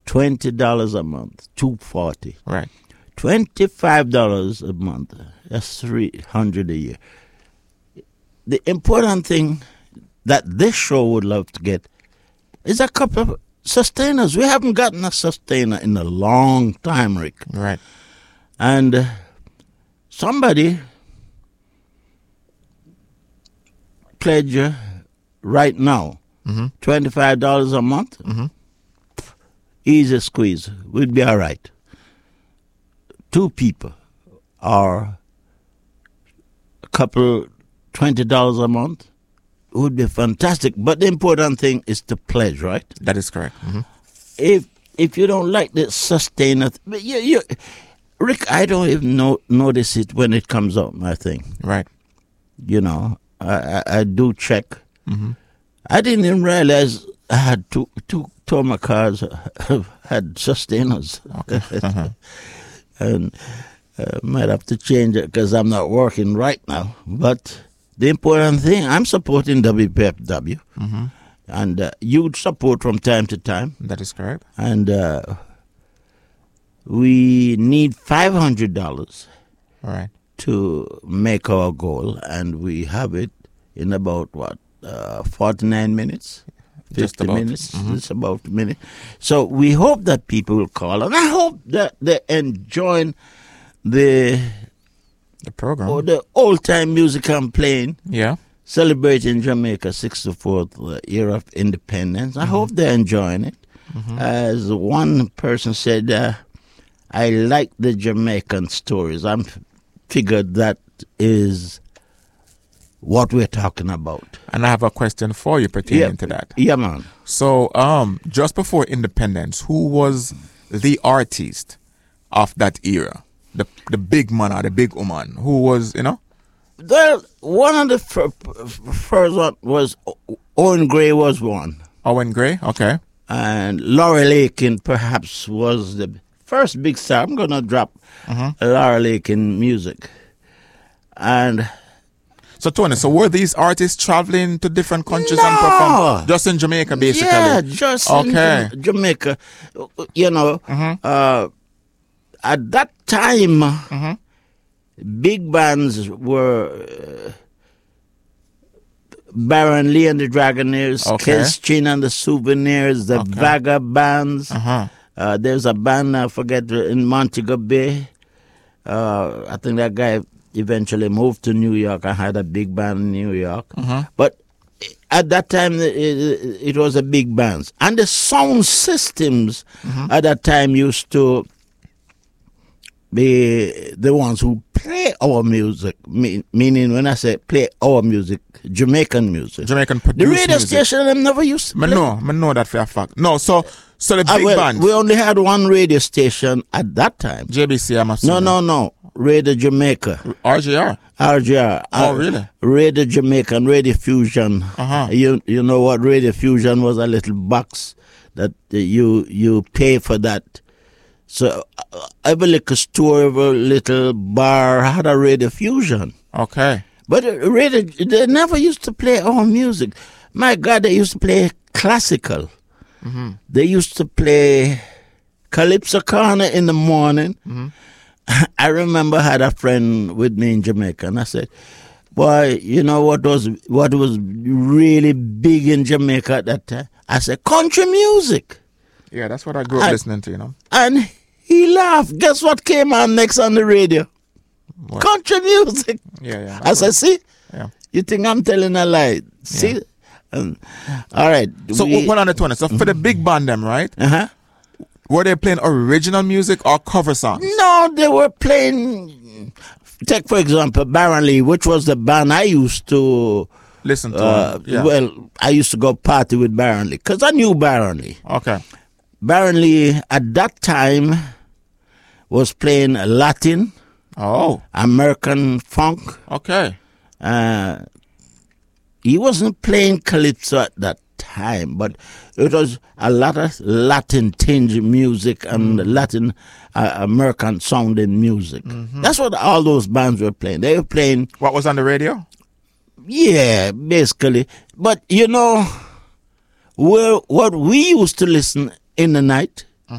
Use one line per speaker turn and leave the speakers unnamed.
$20 a month, $240.
Right.
$25 a month, that's $300 a year. The important thing that this show would love to get is a couple of sustainers. We haven't gotten a sustainer in a long time, Rick.
Right.
And somebody pledge right now, $25 a month, easy squeeze, we'd be all right. 2 people or a couple, $20 a month would be fantastic. But the important thing is to pledge, right?
That is correct. Mm-hmm.
If you don't like the sustainer, Rick, I don't even notice it when it comes up, my thing.
Right.
You know, I do check.
Mm-hmm.
I didn't even realize I had two of my cars had sustainers.
Okay.
And might have to change it because I'm not working right now. But the important thing, I'm supporting WPFW.
Mm-hmm.
And you'd support from time to time.
That is correct.
And we need $500
Right.
to make our goal. And we have it in about, 49 minutes? 50
Just about.
minutes?
Mm-hmm.
It's about a minute. So we hope that people will call. And I hope that they enjoy the
program.
or the old-time music I'm playing,
Yeah.
celebrating Jamaica's 64th year of independence. I hope they're enjoying it. As one person said, I like the Jamaican stories. I'm figured that is what we're talking about.
And I have a question for you pertaining to that.
Yeah, man.
So, just before independence, who was the artist of that era? The big man or the big woman? Who was,
Well, one of the first one was Owen Gray was one.
Owen Gray? Okay.
And Laurel Aiken perhaps was the first big star. I'm going to drop Laurel Aiken music. And
So, Tony, were these artists traveling to different countries and perform just in Jamaica, basically?
yeah, just in Jamaica. At that time, big bands were Baron Lee and the Dragonaires, Kelstrin and the Souvenirs, the Vagabonds. There's a band, I forget, in Montego Bay. I think that guy eventually moved to New York and had a big band in New York. But at that time, it was a big band. And the sound systems at that time used to be the ones who play our music, meaning when I say play our music, Jamaican music.
Jamaican
The
produced
radio
music.
station them never used to play.
I know that for a fact. No, so the big band.
We only had one radio station at that time.
JBC, I'm assuming.
No. Radio Jamaica.
RJR.
RJR.
Oh, really?
Radio Jamaica and Radio Fusion. You know what Radio Fusion was? A little box that you pay for that. So every little store, every little bar had a Radio Fusion.
Okay.
But they never used to play our music. My God, they used to play classical. They used to play Calypso Corner in the morning. I remember I had a friend with me in Jamaica, and I said, boy, you know what was really big in Jamaica at that time? I said, country music.
Yeah, that's what I grew up listening to,
And he laughed. Guess what came on next on the radio?
What?
Country music.
Yeah.
I said, see?
Yeah.
You think I'm telling a lie? See? All right.
So, what on the 20? So, for the big band, them, right? Were they playing original music or cover songs?
No, they were playing. Take, for example, Baron Lee, which was the band I used to
listen to.
Well, I used to go party with Baron Lee because I knew Baron Lee.
Okay.
Baron Lee at that time was playing Latin, American funk.
Okay.
He wasn't playing calypso at that time, but it was a lot of Latin tinge music and Latin American sounding music. That's what all those bands were playing. They were playing.
What was on the radio?
Yeah, basically. But what we used to listen in the night